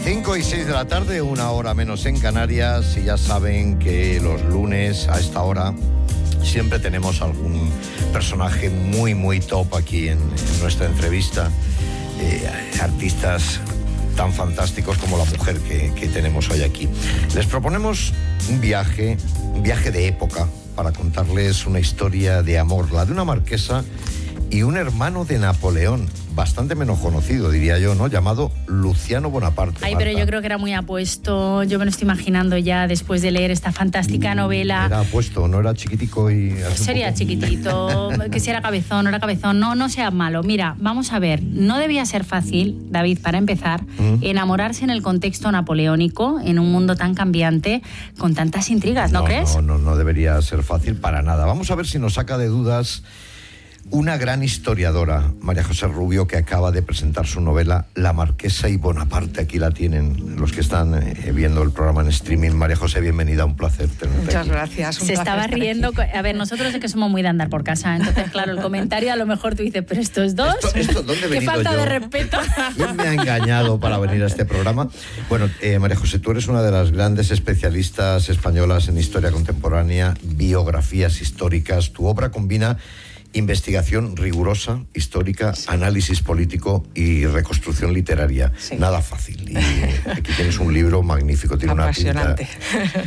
5:06 de la tarde, 1 hora menos en Canarias, y ya saben que los lunes a esta hora siempre tenemos algún personaje muy, muy top aquí en nuestra entrevista. Artistas tan fantásticos como la mujer que tenemos hoy aquí. Les proponemos un viaje de época para contarles una historia de amor, la de una marquesa y un hermano de Napoleón, bastante menos conocido, diría yo, ¿no? Llamado Luciano Bonaparte. Ay, pero yo creo que era muy apuesto. Yo me lo estoy imaginando ya después de leer esta fantástica novela. Era apuesto, no era chiquitico y... Sería chiquitito, que si era cabezón, no era cabezón. No seas malo. Mira, vamos a ver. No debía ser fácil, David, para empezar, enamorarse en el contexto napoleónico, en un mundo tan cambiante, con tantas intrigas, ¿no crees? No debería ser fácil para nada. Vamos a ver si nos saca de dudas una gran historiadora, María José Rubio, que acaba de presentar su novela La Marquesa y Bonaparte. Aquí la tienen los que están viendo el programa en streaming. María José, bienvenida, un placer tenerte. Muchas aquí. Gracias. Se estaba riendo. A ver, nosotros es que somos muy de andar por casa, entonces, claro, el comentario a lo mejor tú dices, pero estos dos, ¿Esto dónde he qué venido falta yo? de respeto. ¿Quién me ha engañado para venir a este programa? Bueno, María José, tú eres una de las grandes especialistas españolas en historia contemporánea, biografías históricas. Tu obra combina investigación rigurosa, histórica, análisis político y reconstrucción literaria. Sí. Nada fácil. Y aquí tienes un libro magnífico, tiene apasionante. Una pinta...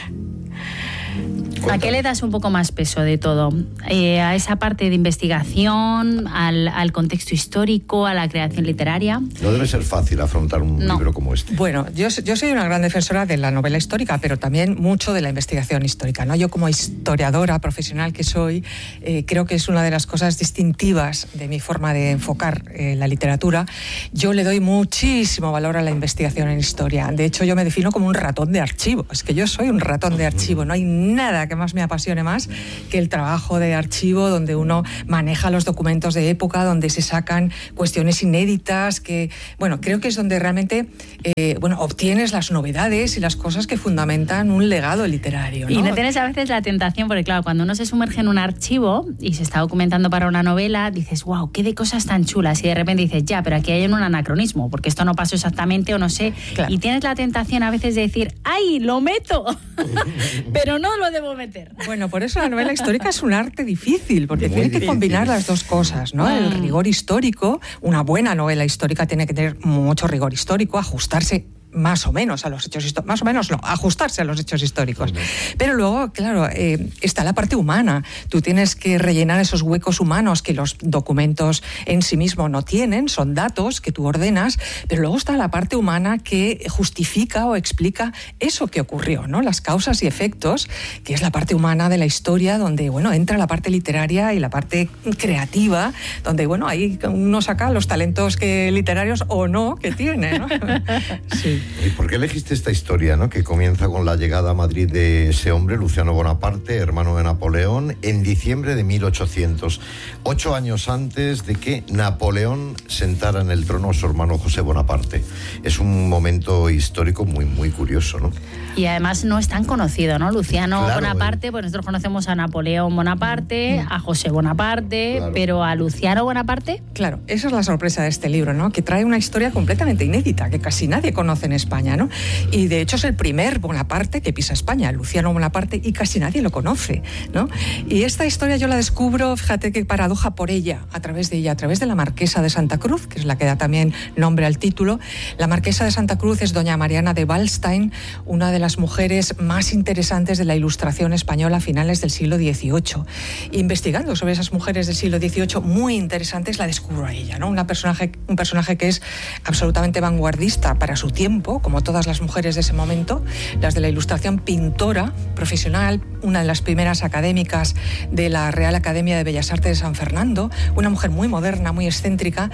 ¿A qué le das un poco más peso de todo? ¿A esa parte de investigación, al contexto histórico, a la creación literaria? No debe ser fácil afrontar un libro como este. Bueno, yo soy una gran defensora de la novela histórica, pero también mucho de la investigación histórica, ¿no? Yo, como historiadora profesional que soy, creo que es una de las cosas distintivas de mi forma de enfocar la literatura. Yo le doy muchísimo valor a la investigación en historia. De hecho, yo me defino como un ratón de archivo. Es que yo soy un ratón de archivo. No hay nada que más me apasione más que el trabajo de archivo, donde uno maneja los documentos de época, donde se sacan cuestiones inéditas, que, bueno, creo que es donde realmente obtienes las novedades y las cosas que fundamentan un legado literario, ¿no? Y no tienes a veces la tentación, porque claro, cuando uno se sumerge en un archivo y se está documentando para una novela, dices, wow, qué de cosas tan chulas, y de repente dices, ya, pero aquí hay un anacronismo, porque esto no pasó exactamente o no sé, claro. Y tienes la tentación a veces de decir, ¡ay, lo meto! Pero no lo debo meter. Bueno, por eso la novela histórica es un arte difícil, porque tiene que combinar las dos cosas, ¿no? El rigor histórico, una buena novela histórica tiene que tener mucho rigor histórico, ajustarse más o menos a los hechos históricos, más o menos no, ajustarse a los hechos históricos. Pero luego, claro, está la parte humana. Tú tienes que rellenar esos huecos humanos que los documentos en sí mismos no tienen, son datos que tú ordenas, pero luego está la parte humana que justifica o explica eso que ocurrió, ¿no? Las causas y efectos, que es la parte humana de la historia, donde, bueno, entra la parte literaria y la parte creativa, donde, bueno, ahí uno saca los talentos literarios o no que tiene, ¿no? Sí. ¿Y por qué elegiste esta historia, ¿no? Que comienza con la llegada a Madrid de ese hombre, Luciano Bonaparte, hermano de Napoleón, en diciembre de 1800, 8 años antes de que Napoleón sentara en el trono a su hermano José Bonaparte? Es un momento histórico muy, muy curioso, ¿no? Y además no es tan conocido, ¿no? Luciano Bonaparte, pues nosotros conocemos a Napoleón Bonaparte, a José Bonaparte, pero a Luciano Bonaparte... Claro, esa es la sorpresa de este libro, ¿no? Que trae una historia completamente inédita, que casi nadie conoce en España, ¿no? Y de hecho es el primer Bonaparte que pisa España, Luciano Bonaparte, y casi nadie lo conoce, ¿no? Y esta historia yo la descubro, fíjate qué paradoja, por ella, a través de la Marquesa de Santa Cruz, que es la que da también nombre al título. La Marquesa de Santa Cruz es doña Mariana de Waldstein, una de las mujeres más interesantes de la Ilustración española a finales del siglo XVIII. Investigando sobre esas mujeres del siglo XVIII muy interesantes, la descubro a ella, ¿no? Un personaje que es absolutamente vanguardista para su tiempo, como todas las mujeres de ese momento, las de la Ilustración, pintora profesional, una de las primeras académicas de la Real Academia de Bellas Artes de San Fernando, una mujer muy moderna, muy excéntrica,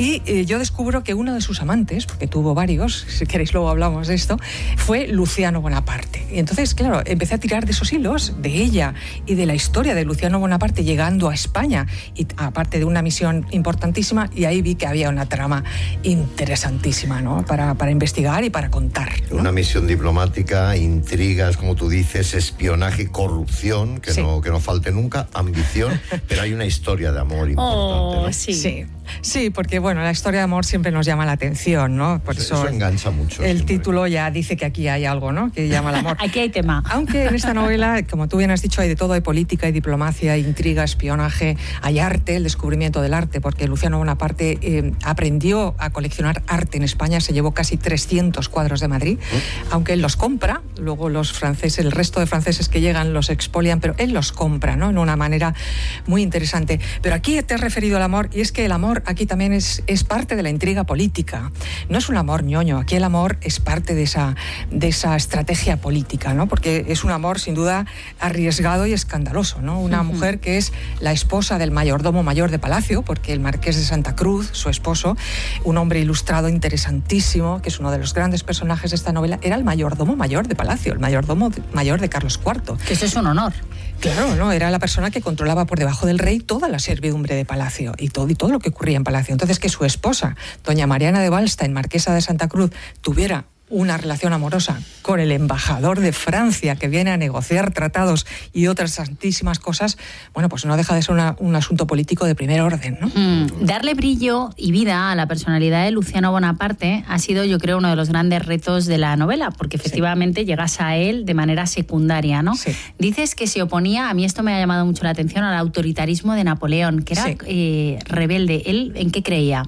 y yo descubro que uno de sus amantes, porque tuvo varios, si queréis luego hablamos de esto, fue Luciano Bonaparte. Y entonces, claro, empecé a tirar de esos hilos, de ella y de la historia de Luciano Bonaparte llegando a España, y aparte de una misión importantísima, y ahí vi que había una trama interesantísima, ¿no? Para investigar y para contar, ¿no? Una misión diplomática, intrigas, como tú dices, espionaje, corrupción, que no falte nunca, ambición, pero hay una historia de amor importante, ¿no? Sí. Sí, porque bueno, la historia de amor siempre nos llama la atención, ¿no? Por eso engancha mucho. El título ya dice que aquí hay algo, ¿no? Que llama al amor. Aquí hay tema. Aunque en esta novela, como tú bien has dicho, hay de todo, hay política, hay diplomacia, hay intriga, espionaje, hay arte, el descubrimiento del arte, porque Luciano Bonaparte aprendió a coleccionar arte en España, se llevó casi 300 cuadros de Madrid, aunque él los compra, luego los franceses, el resto de franceses que llegan los expolian, pero él los compra, ¿no? En una manera muy interesante. Pero aquí te has referido al amor, y es que el amor aquí también es parte de la intriga política. No es un amor ñoño, aquí el amor es parte de esa estrategia política, ¿no? Porque es un amor sin duda arriesgado y escandaloso, ¿no? Una mujer que es la esposa del mayordomo mayor de Palacio, porque el marqués de Santa Cruz, su esposo, un hombre ilustrado interesantísimo, que es uno de los grandes personajes de esta novela, era el mayordomo mayor de Palacio, el mayordomo mayor de Carlos IV. Que eso es un honor. Claro, ¿no? Era la persona que controlaba por debajo del rey toda la servidumbre de Palacio y todo lo que ocurría en Palacio. Entonces, que su esposa, doña Mariana de Wallstein, marquesa de Santa Cruz, tuviera una relación amorosa con el embajador de Francia que viene a negociar tratados y otras tantísimas cosas, bueno, pues no deja de ser un asunto político de primer orden, ¿no? Darle brillo y vida a la personalidad de Luciano Bonaparte ha sido, yo creo, uno de los grandes retos de la novela, porque efectivamente llegas a él de manera secundaria, ¿no? Sí. Dices que se oponía, a mí esto me ha llamado mucho la atención, al autoritarismo de Napoleón, que era rebelde. ¿Él en qué creía?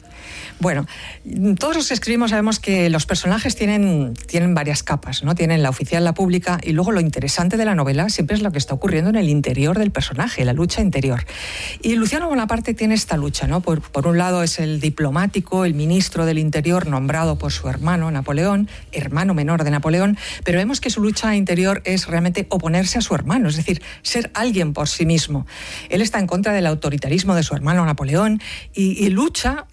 Bueno, todos los que escribimos sabemos que los personajes tienen varias capas, ¿no? Tienen la oficial, la pública, y luego lo interesante de la novela siempre es lo que está ocurriendo en el interior del personaje, la lucha interior. Y Luciano Bonaparte tiene esta lucha, ¿no? Por un lado es el diplomático, el ministro del Interior nombrado por su hermano Napoleón, hermano menor de Napoleón, pero vemos que su lucha interior es realmente oponerse a su hermano, es decir, ser alguien por sí mismo. Él está en contra del autoritarismo de su hermano Napoleón y lucha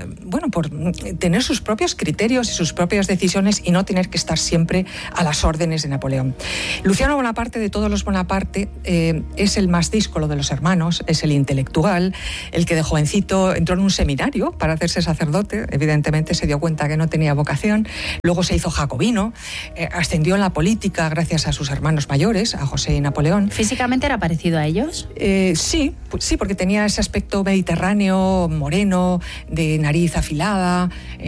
por tener sus propios criterios y sus propias decisiones y no tener que estar siempre a las órdenes de Napoleón. Luciano Bonaparte, de todos los Bonaparte, es el más díscolo de los hermanos, es el intelectual, el que de jovencito entró en un seminario para hacerse sacerdote, evidentemente se dio cuenta que no tenía vocación, luego se hizo jacobino, ascendió en la política gracias a sus hermanos mayores, a José y Napoleón. ¿Físicamente era parecido a ellos? Sí, porque tenía ese aspecto mediterráneo, moreno, de nariz afilada,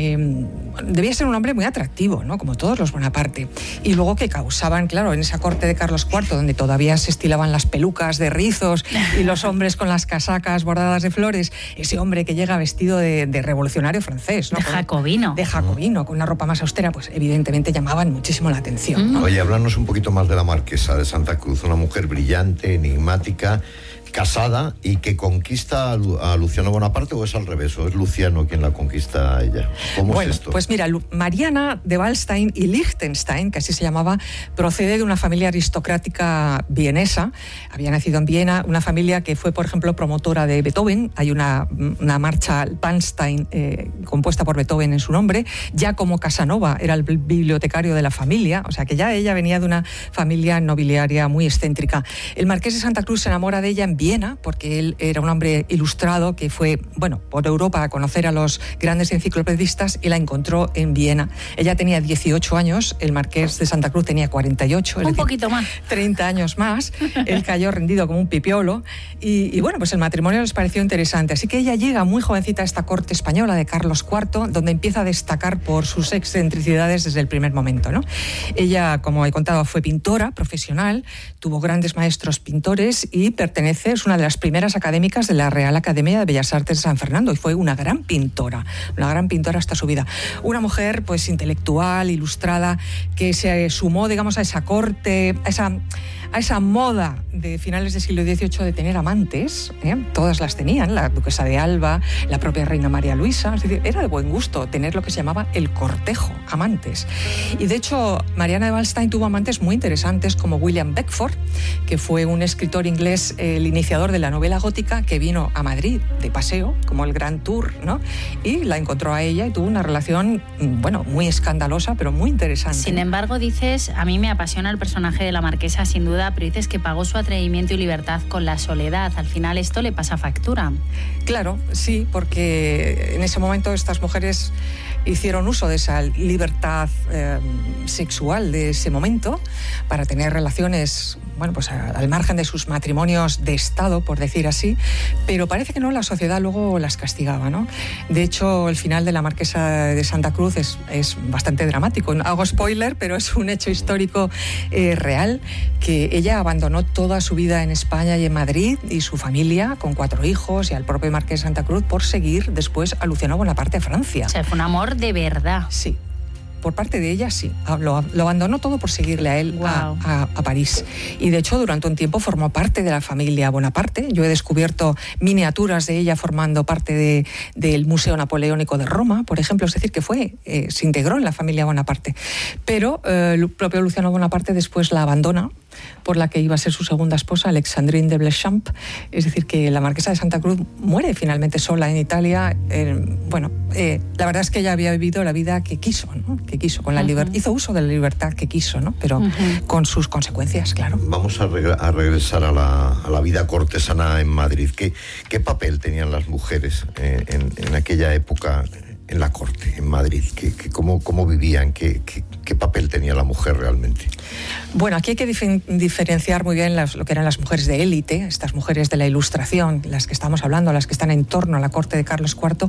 debía ser un hombre muy atractivo, ¿no? Como todos los Bonaparte. Y luego que causaban, claro, en esa corte de Carlos IV, donde todavía se estilaban las pelucas de rizos y los hombres con las casacas bordadas de flores, ese hombre que llega vestido de revolucionario francés, ¿no? De jacobino. De jacobino, con una ropa más austera, pues evidentemente llamaban muchísimo la atención, ¿no? Oye, háblanos un poquito más de la marquesa de Santa Cruz, una mujer brillante, enigmática, casada y que conquista a Luciano Bonaparte, ¿o es al revés? ¿O es Luciano quien la conquista a ella? ¿Cómo es esto? Pues mira, Mariana de Wallstein y Liechtenstein, que así se llamaba, procede de una familia aristocrática vienesa. Había nacido en Viena, una familia que fue, por ejemplo, promotora de Beethoven. Hay una marcha Bernstein compuesta por Beethoven en su nombre. Giacomo Casanova era el bibliotecario de la familia, o sea que ya ella venía de una familia nobiliaria muy excéntrica. El marqués de Santa Cruz se enamora de ella en Viena, porque él era un hombre ilustrado que fue, por Europa a conocer a los grandes enciclopedistas y la encontró en Viena. Ella tenía 18 años, el marqués de Santa Cruz tenía 48. Un poquito más. 30 años más. Él cayó rendido como un pipiolo y pues el matrimonio les pareció interesante. Así que ella llega muy jovencita a esta corte española de Carlos IV, donde empieza a destacar por sus excentricidades desde el primer momento, ¿no? Ella, como he contado, fue pintora profesional, tuvo grandes maestros pintores y es una de las primeras académicas de la Real Academia de Bellas Artes de San Fernando y fue una gran pintora hasta su vida. Una mujer pues intelectual, ilustrada, que se sumó, digamos, a esa corte, a esa moda de finales del siglo XVIII de tener amantes, todas las tenían, la duquesa de Alba, la propia reina María Luisa, es decir, era de buen gusto tener lo que se llamaba el cortejo, amantes. Y de hecho, Mariana de Wallstein tuvo amantes muy interesantes como William Beckford, que fue un escritor inglés, el iniciador de la novela gótica, que vino a Madrid de paseo, como el Grand Tour, ¿no? Y la encontró a ella y tuvo una relación, muy escandalosa, pero muy interesante. Sin embargo, dices, a mí me apasiona el personaje de la marquesa, sin duda, pero dices que pagó su atrevimiento y libertad con la soledad. Al final esto le pasa factura. Claro, sí, porque en ese momento estas mujeres hicieron uso de esa libertad sexual de ese momento para tener relaciones, bueno, pues al margen de sus matrimonios de Estado, por decir así, pero parece que no, la sociedad luego las castigaba, ¿no? De hecho, el final de la Marquesa de Santa Cruz es bastante dramático. Hago spoiler, pero es un hecho histórico real, que ella abandonó toda su vida en España y en Madrid y su familia, con 4 hijos, y al propio Marqués de Santa Cruz, por seguir después a Luciano Bonaparte a Francia. O sea, fue un amor de verdad. Sí. Por parte de ella, sí. Lo abandonó todo por seguirle a él. Wow. a París. Y de hecho, durante un tiempo formó parte de la familia Bonaparte. Yo he descubierto miniaturas de ella formando parte del Museo Napoleónico de Roma, por ejemplo. Es decir, que se integró en la familia Bonaparte. Pero el propio Luciano Bonaparte después la abandona, por la que iba a ser su segunda esposa, Alexandrine de Blechamp. Es decir, que la Marquesa de Santa Cruz muere finalmente sola en Italia. La verdad es que ella había vivido la vida que quiso, ¿no? Que quiso, con la hizo uso de la libertad que quiso, ¿no? Pero con sus consecuencias, claro. Vamos a regresar a la vida cortesana en Madrid. ¿Qué papel tenían las mujeres en aquella época en la corte, en Madrid? ¿Cómo vivían? ¿Qué papel tenía la mujer realmente? Bueno, aquí hay que diferenciar muy bien lo que eran las mujeres de élite, estas mujeres de la Ilustración, las que estamos hablando, las que están en torno a la corte de Carlos IV.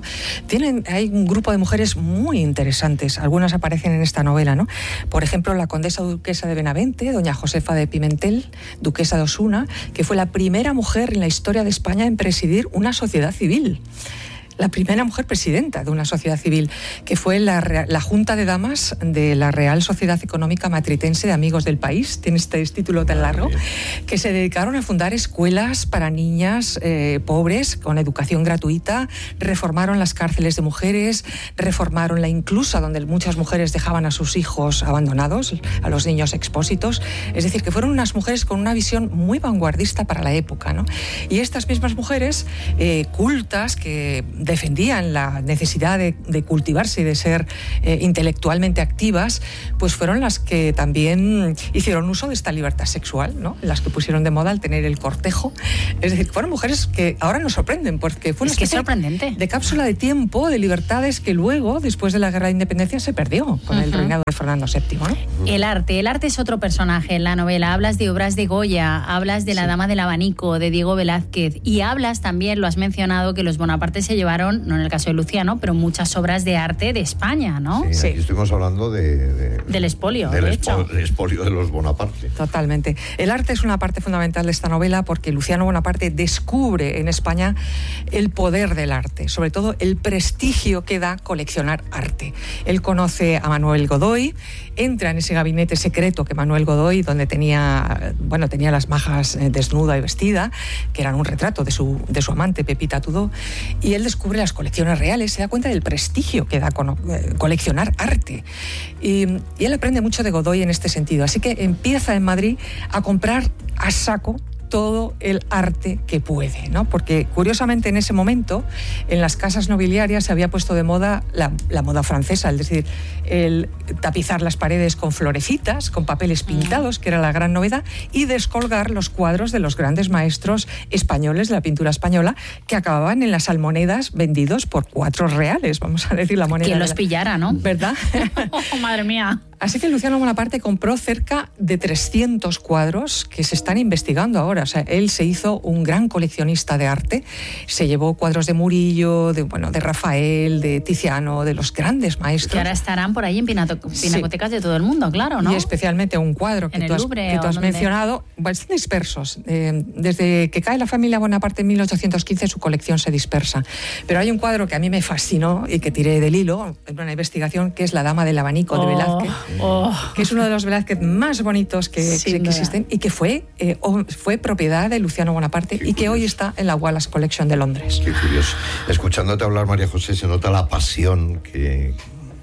Hay un grupo de mujeres muy interesantes, algunas aparecen en esta novela, ¿no? Por ejemplo, la condesa duquesa de Benavente, doña Josefa de Pimentel, duquesa de Osuna, que fue la primera mujer en la historia de España en presidir una sociedad civil. La primera mujer presidenta de una sociedad civil, que fue la Junta de Damas de la Real Sociedad Económica Matritense de Amigos del País, tiene este título tan largo, que se dedicaron a fundar escuelas para niñas pobres con educación gratuita, reformaron las cárceles de mujeres, reformaron la inclusa, donde muchas mujeres dejaban a sus hijos abandonados, a los niños expósitos. Es decir, que fueron unas mujeres con una visión muy vanguardista para la época, ¿no? Y estas mismas mujeres cultas, que defendían la necesidad de cultivarse y de ser intelectualmente activas, pues fueron las que también hicieron uso de esta libertad sexual, ¿no? Las que pusieron de moda el tener el cortejo. Es decir, fueron mujeres que ahora nos sorprenden, porque fue una especie de cápsula de tiempo, de libertades, que luego, después de la Guerra de Independencia, se perdió con el reinado de Fernando VII, ¿no? El arte es otro personaje en la novela. Hablas de obras de Goya, hablas de La Dama del Abanico, de Diego Velázquez, y hablas también, lo has mencionado, que los Bonaparte se llevaron, no en el caso de Luciano, pero muchas obras de arte de España, ¿no? Sí, aquí estuvimos hablando del expolio, del expolio de los Bonaparte. Totalmente. El arte es una parte fundamental de esta novela, porque Luciano Bonaparte descubre en España el poder del arte, sobre todo el prestigio que da coleccionar arte. Él conoce a Manuel Godoy, entra en ese gabinete secreto que Manuel Godoy, donde tenía las majas desnuda y vestida, que eran un retrato de su amante, Pepita Tudó, y él descubre las colecciones reales, se da cuenta del prestigio que da coleccionar arte. Y él aprende mucho de Godoy en este sentido. Así que empieza en Madrid a comprar a saco todo el arte que puede, ¿no? Porque curiosamente en ese momento en las casas nobiliarias se había puesto de moda la moda francesa, es decir, el tapizar las paredes con florecitas, con papeles pintados, que era la gran novedad, y descolgar los cuadros de los grandes maestros españoles de la pintura española, que acababan en las almonedas vendidos por 4 reales, vamos a decir la moneda. Quien los pillara, ¿no? ¿Verdad? Oh, madre mía. Así que Luciano Bonaparte compró cerca de 300 cuadros que se están investigando ahora. O sea, él se hizo un gran coleccionista de arte. Se llevó cuadros de Murillo, de Rafael, de Tiziano, de los grandes maestros. Que ahora estarán por ahí en pinacotecas de todo el mundo, claro, ¿no? Y especialmente un cuadro que tú has mencionado. Están dispersos. Desde que cae la familia Bonaparte en 1815, su colección se dispersa. Pero hay un cuadro que a mí me fascinó y que tiré del hilo en una investigación, que es La Dama del Abanico de Velázquez. Que es uno de los Velázquez más bonitos que existen, y que fue propiedad de Luciano Bonaparte. Qué y que curioso. Hoy está en la Wallace Collection de Londres. Qué curioso. Escuchándote hablar, María José, se nota la pasión que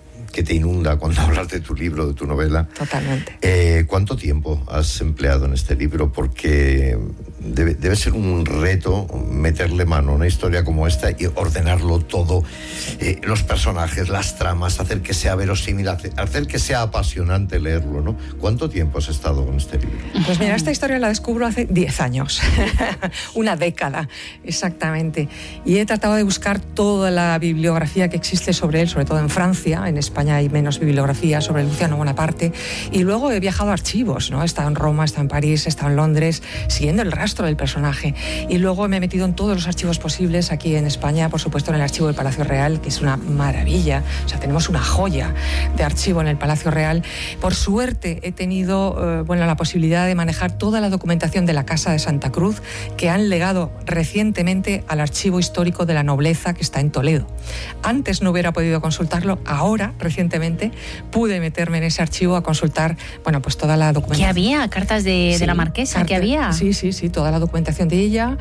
te inunda cuando hablas de tu libro, de tu novela. Totalmente. ¿Cuánto tiempo has empleado en este libro? Porque debe ser un reto meterle mano a una historia como esta y ordenarlo todo, los personajes, las tramas, hacer que sea verosímil, hacer que sea apasionante leerlo, ¿no? ¿Cuánto tiempo has estado con este libro? Pues mira, esta historia la descubro hace 10 años, una década exactamente, y he tratado de buscar toda la bibliografía que existe sobre él, sobre todo en Francia. En España hay menos bibliografía sobre Luciano Bonaparte, y luego he viajado a archivos, ¿no? He estado en Roma, he estado en París, he estado en Londres, siguiendo el rastro del personaje, y luego me he metido en todos los archivos posibles aquí en España, por supuesto en el archivo del Palacio Real, que es una maravilla. O sea, tenemos una joya de archivo en el Palacio Real. Por suerte he tenido la posibilidad de manejar toda la documentación de la Casa de Santa Cruz, que han legado recientemente al Archivo Histórico de la Nobleza, que está en Toledo. Antes no hubiera podido consultarlo, ahora, recientemente, pude meterme en ese archivo a consultar, pues toda la documentación. ¿Qué había? ¿Cartas de la marquesa? ¿Qué había? Sí, toda la documentación de ella.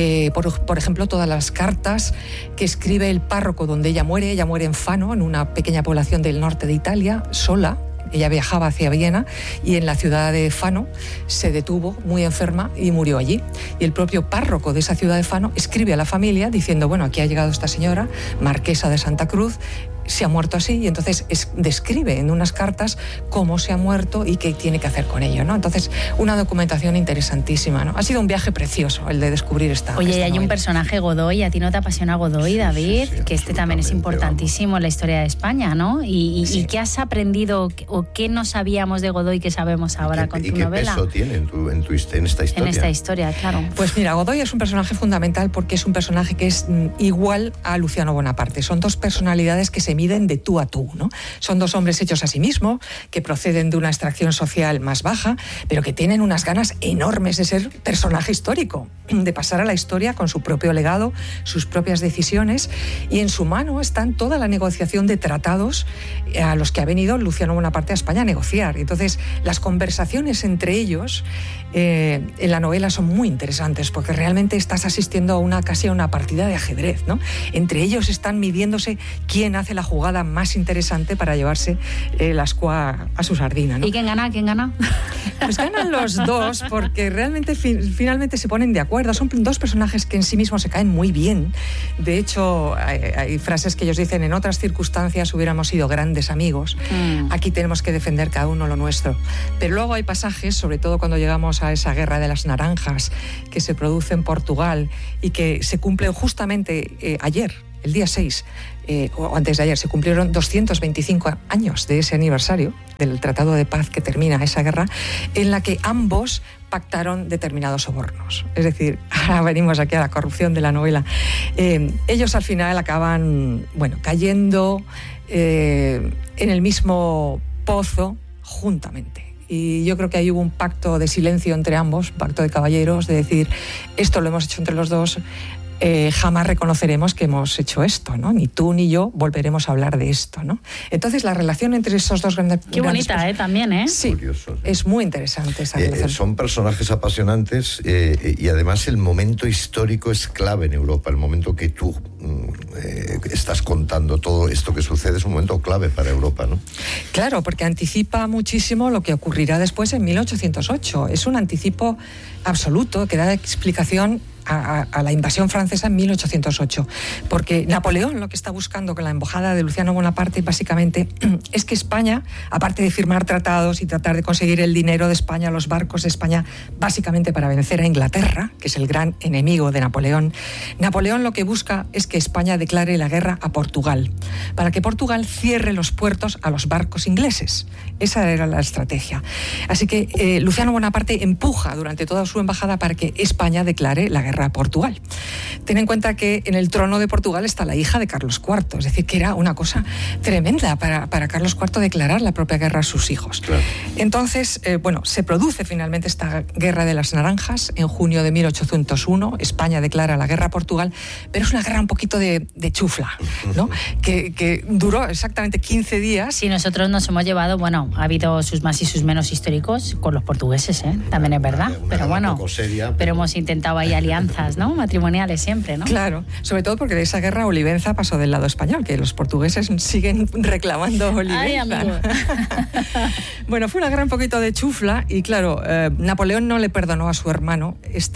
Por ejemplo, todas las cartas que escribe el párroco donde ella muere. Ella muere en Fano, en una pequeña población del norte de Italia, sola. Ella viajaba hacia Viena y en la ciudad de Fano se detuvo muy enferma y murió allí. Y el propio párroco de esa ciudad de Fano escribe a la familia diciendo, aquí ha llegado esta señora, marquesa de Santa Cruz, se ha muerto así, y entonces describe en unas cartas cómo se ha muerto y qué tiene que hacer con ello, ¿no? Entonces, una documentación interesantísima, ¿no? Ha sido un viaje precioso el de descubrir esta Oye, esta hay novela. un personaje, Godoy, ¿a ti no te apasiona Godoy, David? Sí, que este también es importantísimo en la historia de España, ¿no? ¿Y qué has aprendido o qué no sabíamos de Godoy que sabemos ahora con tu novela? ¿Y qué peso tiene en esta historia? En esta historia, claro. Pues mira, Godoy es un personaje fundamental porque es un personaje que es igual a Luciano Bonaparte. Son dos personalidades que se miden de tú a tú, ¿no? Son dos hombres hechos a sí mismos, que proceden de una extracción social más baja, pero que tienen unas ganas enormes de ser personaje histórico, de pasar a la historia con su propio legado, sus propias decisiones, y en su mano están toda la negociación de tratados a los que ha venido Luciano Bonaparte a España a negociar. Entonces, las conversaciones entre ellos en la novela son muy interesantes, porque realmente estás asistiendo a casi a una partida de ajedrez, ¿no? Entre ellos están midiéndose quién hace la jugada más interesante para llevarse la escua a su sardina, ¿no? ¿Y quién gana? Pues ganan los dos, porque realmente finalmente se ponen de acuerdo. Son dos personajes que en sí mismos se caen muy bien. De hecho, hay frases que ellos dicen: en otras circunstancias hubiéramos sido grandes amigos. Aquí tenemos que defender cada uno lo nuestro. Pero luego hay pasajes, sobre todo cuando llegamos a esa guerra de las naranjas que se produce en Portugal y que se cumple justamente ayer, el día 6, o antes de ayer, se cumplieron 225 años de ese aniversario del Tratado de Paz que termina esa guerra, en la que ambos pactaron determinados sobornos. Es decir, ahora venimos aquí a la corrupción de la novela. Ellos al final acaban, cayendo en el mismo pozo juntamente. Y yo creo que ahí hubo un pacto de silencio entre ambos, pacto de caballeros, de decir, esto lo hemos hecho entre los dos, jamás reconoceremos que hemos hecho esto, ¿no? Ni tú ni yo volveremos a hablar de esto, ¿no? Entonces, la relación entre esos dos grandes... Qué bonita, también, ¿eh? Sí, curioso, es muy interesante esa relación. Son personajes apasionantes y además el momento histórico es clave en Europa. El momento que tú estás contando, todo esto que sucede, es un momento clave para Europa, ¿no? Claro, porque anticipa muchísimo lo que ocurrirá después en 1808. Es un anticipo absoluto que da explicación a la invasión francesa en 1808, porque Napoleón lo que está buscando con la embajada de Luciano Bonaparte básicamente es que España, aparte de firmar tratados y tratar de conseguir el dinero de España, los barcos de España, básicamente para vencer a Inglaterra, que es el gran enemigo de Napoleón, Napoleón lo que busca es que España declare la guerra a Portugal, para que Portugal cierre los puertos a los barcos ingleses. Esa era la estrategia. Así que Luciano Bonaparte empuja durante toda su embajada para que España declare la guerra a Portugal. Ten en cuenta que en el trono de Portugal está la hija de Carlos IV, es decir, que era una cosa tremenda para Carlos IV declarar la propia guerra a sus hijos. Claro. Entonces, se produce finalmente esta guerra de las naranjas en junio de 1801, España declara la guerra a Portugal, pero es una guerra un poquito de chufla, ¿no? que duró exactamente 15 días. Sí, nosotros nos hemos llevado, ha habido sus más y sus menos históricos con los portugueses, también es verdad, pero seria, pero hemos intentado ahí alianzas alianzas, ¿no? Matrimoniales siempre, ¿no? Claro, sobre todo porque de esa guerra Olivenza pasó del lado español, que los portugueses siguen reclamando Olivenza. Ay, amigo. Bueno, fue una guerra un poquito de chufla y claro, Napoleón no le perdonó a su hermano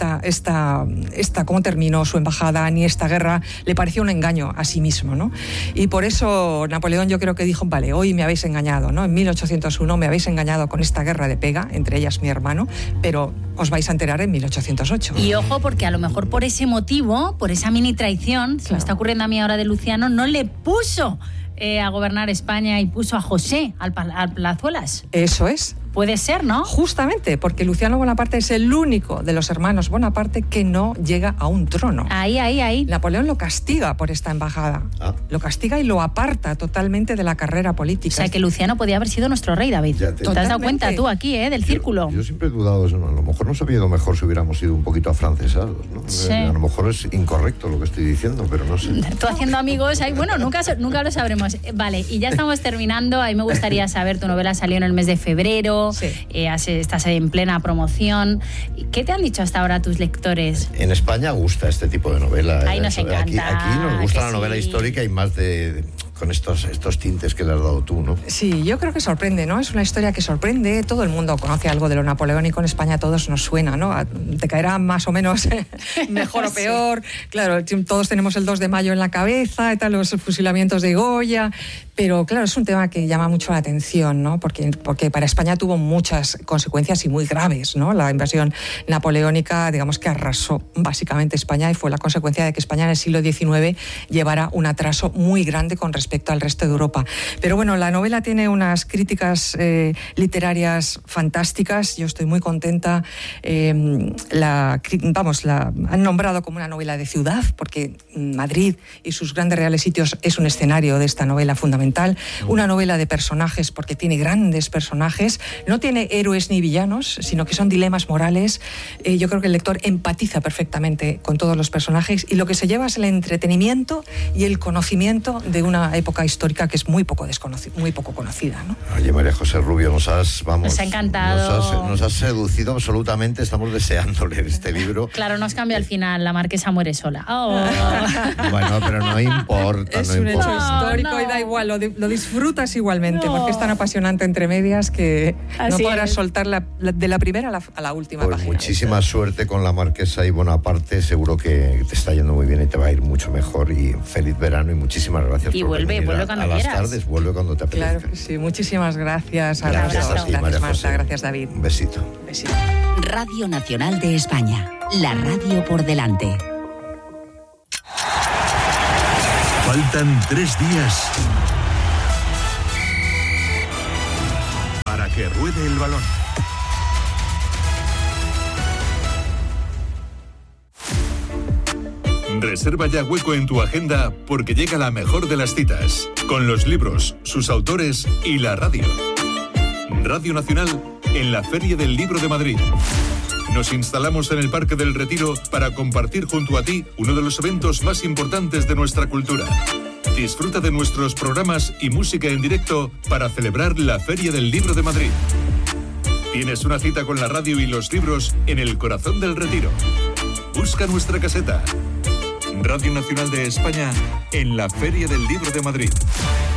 cómo terminó su embajada, ni esta guerra, le pareció un engaño a sí mismo, ¿no? Y por eso Napoleón yo creo que dijo, vale, hoy me habéis engañado, ¿no? En 1801 me habéis engañado con esta guerra de pega, entre ellas mi hermano, pero os vais a enterar en 1808. Y ojo, porque a lo mejor por ese motivo, por esa mini traición, se me está ocurriendo a mí ahora de Luciano, no le puso a gobernar España y puso a José al Plazuelas. Eso es. Puede ser, ¿no? Justamente, porque Luciano Bonaparte es el único de los hermanos Bonaparte que no llega a un trono. Ahí. Napoleón lo castiga por esta embajada. Lo castiga y lo aparta totalmente de la carrera política. O sea, que Luciano podía haber sido nuestro rey, David. ¿Te has dado cuenta tú aquí, del círculo? Yo siempre he dudado, a lo mejor nos habría ido mejor si hubiéramos ido un poquito afrancesados, ¿no? Sí. A lo mejor es incorrecto lo que estoy diciendo, pero no sé. Tú haciendo amigos ahí, bueno, nunca lo sabremos. Vale, y ya estamos terminando. A mí me gustaría saber, tu novela salió en el mes de febrero. Sí. Estás en plena promoción. ¿Qué te han dicho hasta ahora tus lectores? En España gusta este tipo de novela. Ahí nos encanta. Aquí nos gusta la sí. novela histórica y más con estos tintes que le has dado tú, ¿no? Sí, yo creo que sorprende, ¿no? Es una historia que sorprende. Todo el mundo conoce algo de lo napoleónico. En España a todos nos suena, ¿no? Te caerá más o menos mejor o peor. Sí. Claro, todos tenemos el 2 de mayo en la cabeza, los fusilamientos de Goya. Pero claro, es un tema que llama mucho la atención, ¿no? Porque para España tuvo muchas consecuencias y muy graves, ¿no? La invasión napoleónica, digamos que arrasó básicamente España y fue la consecuencia de que España en el siglo XIX llevara un atraso muy grande con respecto al resto de Europa. Pero bueno, la novela tiene unas críticas literarias fantásticas. Yo estoy muy contenta. La han nombrado como una novela de ciudad, porque Madrid y sus grandes reales sitios es un escenario de esta novela fundamental. Una novela de personajes, porque tiene grandes personajes. No tiene héroes ni villanos, sino que son dilemas morales. Yo creo que el lector empatiza perfectamente con todos los personajes y lo que se lleva es el entretenimiento y el conocimiento de una época histórica que es muy poco conocida, ¿no? Oye, María José Rubio, nos ha encantado. Nos has seducido absolutamente. Estamos deseando leer este libro. Claro, nos cambia al final. La marquesa muere sola. Oh. Bueno, pero no importa. Es un hecho histórico y da igual. Lo disfrutas igualmente, porque es tan apasionante entre medias que no podrás soltar de la primera a la última página. Muchísima suerte con la marquesa y Bonaparte. Seguro que te está yendo muy bien y te va a ir mucho mejor. Y feliz verano y muchísimas gracias por venir cuando a quieras. las tardes. Vuelve cuando te apetezca. Claro que sí. Muchísimas gracias. Gracias a ti, María Marta. José. Gracias, David. Un besito. Radio Nacional de España. La radio por delante. Faltan 3 días para que ruede el balón. Reserva ya hueco en tu agenda porque llega la mejor de las citas, con los libros, sus autores y la radio. Radio Nacional en la Feria del Libro de Madrid. Nos instalamos en el Parque del Retiro para compartir junto a ti uno de los eventos más importantes de nuestra cultura. Disfruta de nuestros programas y música en directo para celebrar la Feria del Libro de Madrid. Tienes una cita con la radio y los libros en el corazón del Retiro. Busca nuestra caseta. Radio Nacional de España en la Feria del Libro de Madrid.